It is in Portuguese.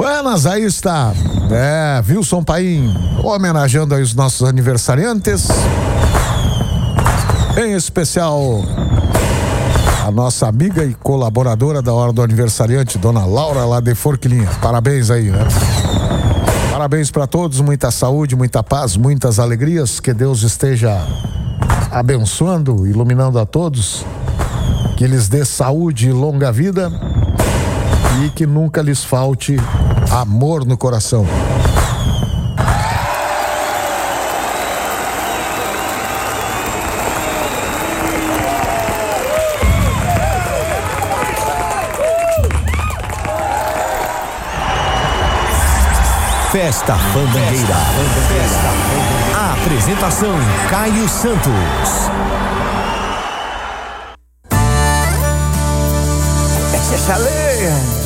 Buenas, aí está. Wilson Paim, homenageando aí os nossos aniversariantes. Em especial a nossa amiga e colaboradora da Hora do Aniversariante, Dona Laura, lá de Forquilinha. Parabéns aí, né? Parabéns para todos, muita saúde, muita paz, muitas alegrias. Que Deus esteja abençoando, iluminando a todos. Que lhes dê saúde e longa vida. E que nunca lhes falte amor no coração. Festa Bandeira. A apresentação: Caio Santos. Essa é a chaleia.